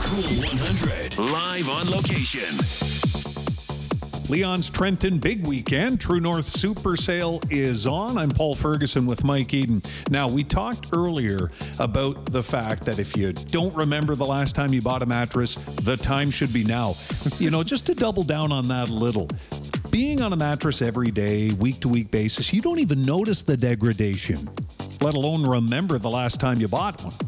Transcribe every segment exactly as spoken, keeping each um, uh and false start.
Cool one hundred, live on location. Leon's Trenton Big Weekend. True North Super Sale is on. I'm Paul Ferguson with Mike Eden. Now, we talked earlier about the fact that if you don't remember the last time you bought a mattress, the time should be now. You know, just to double down on that a little. Being on a mattress every day, week-to-week basis, you don't even notice the degradation, let alone remember the last time you bought one.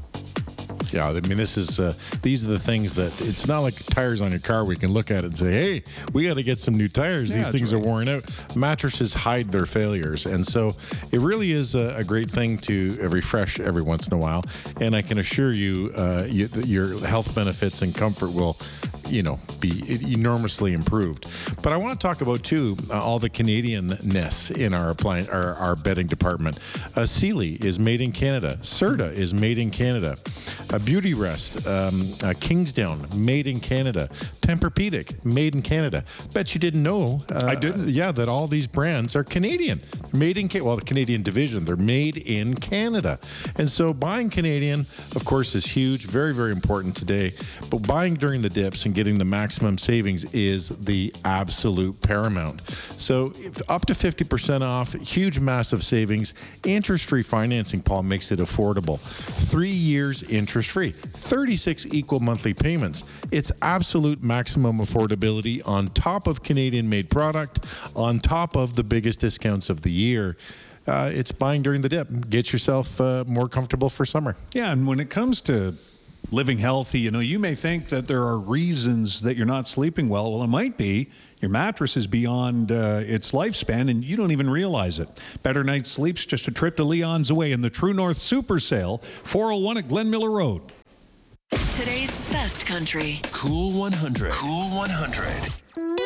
Yeah, I mean, this is uh, these are the things that it's not like tires on your car where you can look at it and say, hey, we got to get some new tires. Yeah, These things right. are worn out. Mattresses hide their failures. And so it really is a, a great thing to refresh every once in a while. And I can assure you, uh, you that your health benefits and comfort will, you know, be enormously improved. But I want to talk about, too, uh, all the Canadian-ness in our, appliance, our, our bedding department. Uh, Sealy is made in Canada. Serta is made in Canada. Uh, Beauty Rest, um, uh, Kingsdown, made in Canada. Tempur-Pedic, made in Canada. Bet you didn't know. Uh, I didn't. Yeah, that all these brands are Canadian. Made in, Ca- well, the Canadian division, they're made in Canada. And so buying Canadian, of course, is huge, very, very important today. But buying during the dips and getting the maximum savings is the absolute paramount. So if up to fifty percent off, huge, massive savings. Interest-free financing, Paul, makes it affordable. Three years interest-free, thirty-six equal monthly payments. It's absolute maximum affordability on top of Canadian-made product, on top of the biggest discounts of the year. Uh, it's buying during the dip. Get yourself uh, more comfortable for summer. Yeah, and when it comes to living healthy, you know, you may think that there are reasons that you're not sleeping well. Well, it might be your mattress is beyond uh, its lifespan and you don't even realize it. Better night's sleep's just a trip to Leon's away in the True North Super Sale, four oh one at Glen Miller Road. Today's best country. Cool one hundred. Cool one hundred.